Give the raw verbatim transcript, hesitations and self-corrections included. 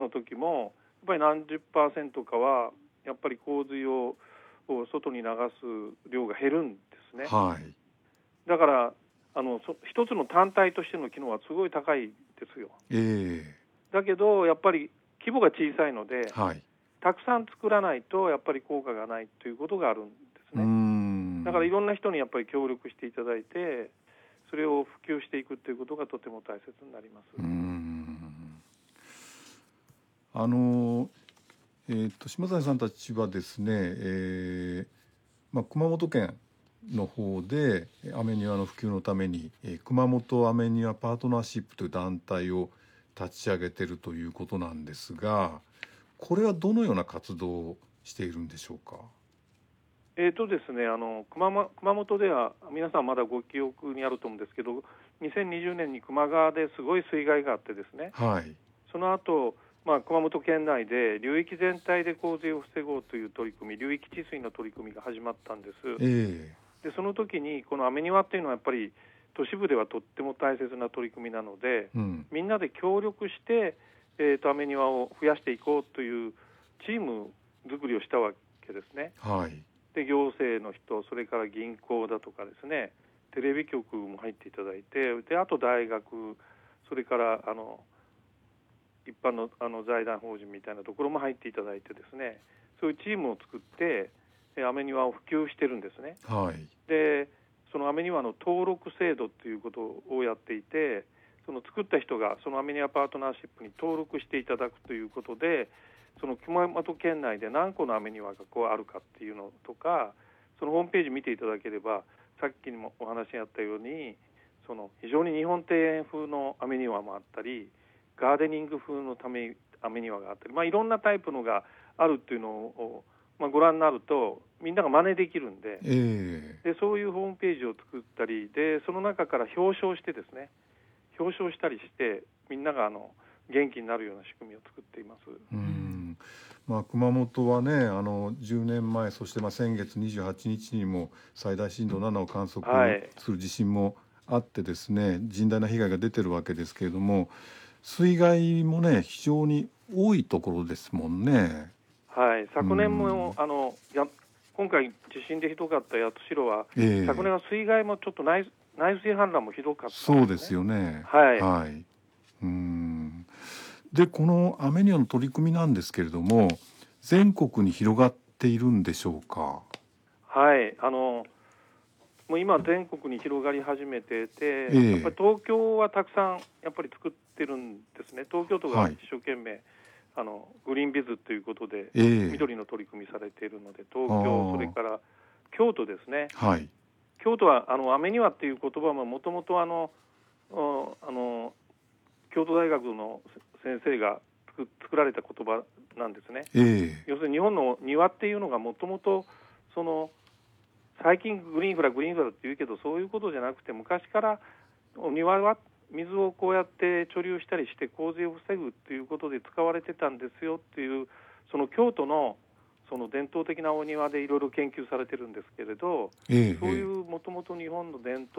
の時もやっぱり何十パーセントかはやっぱり洪水を外に流す量が減るんですね、 はい、 だからあの一つの単体としての機能はすごい高いですよ、 えー、 だけどやっぱり規模が小さいので、 はい、 たくさん作らないとやっぱり効果がないということがあるんですね。 うーん、 だからいろんな人にやっぱり協力していただいてそれを普及していくということがとても大切になります。 うーん、あの、えー、と島谷さんたちはですね、えーまあ、熊本県の方でアメニワの普及のために、えー、熊本アメニワパートナーシップという団体を立ち上げているということなんですが、これはどのような活動をしているんでしょうか。 えーとですね、あの 熊, 熊本では皆さんまだご記憶にあると思うんですけど、にせんにじゅうねんに球磨川ですごい水害があってですね、 はい、 その後、まあ熊本県内で流域全体で洪水を防ごうという取り組み、流域治水の取り組みが始まったんです。 えでその時にこのアメニワっていうのはやっぱり都市部ではとっても大切な取り組みなので、 ーうん、 みんなで協力して、えーとアメニワを増やしていこうというチーム作りをしたわけですね。 はい、 で行政の人、それから銀行だとかですね、テレビ局も入っていただいて、であと大学、それからあの一般 の, あの財団法人みたいなところも入っていただいてですね、そういうチームを作ってアメニワを普及してるんですね。 はい、 でそのアメニワの登録制度ということをやっていて、その作った人がそのアメニワパートナーシップに登録していただくということで、その熊本県内で何個のアメニワがこうあるかっていうのとか、そのホームページ見ていただければ、さっきにもお話にあったように、その非常に日本庭園風のアメニワもあったり、ガーデニング風のためアメニワがあったり、まあ、いろんなタイプのがあるっていうのを、まあ、ご覧になるとみんなが真似できるんで、 えでそういうホームページを作ったりで、その中から表彰してですね、表彰したりしてみんながあの元気になるような仕組みを作っています。 ー、うん、まあ、熊本はね、あのじゅうねんまえ、そしてまあ先月にじゅうはちにちにも最大震度ななを観測する地震もあってですね、はい、甚大な被害が出てるわけですけれども、水害もね非常に多いところですもんね。 はい、昨年もあのや今回地震でひどかった八代は、 えー、 昨年は水害もちょっと 内, 内水氾濫もひどかったんですね。 そうですよね。 はい、 はい、うん、でこのアメニアの取り組みなんですけれども、全国に広がっているんでしょうか。 はい、あのもう今全国に広がり始めてて、 えー、 やっぱり東京はたくさんやっぱり作ってるんですね。東京都が一生懸命、はい、あのグリーンビズということで、えー、緑の取り組みされているので、東京、それから京都ですね、 はい、 京都はあのアメニワっていう言葉ももともとあのあの京都大学の先生が作られた言葉なんですね。 えー、 要するに日本の庭っていうのがもともとその最近グリーンインフラグリーンインフラって言うけど、そういうことじゃなくて、昔からお庭は水をこうやって貯留したりして洪水を防ぐっていうことで使われてたんですよっていう、その京都のその伝統的なお庭でいろいろ研究されてるんですけれど、 えー、 そういうもともと日本の伝統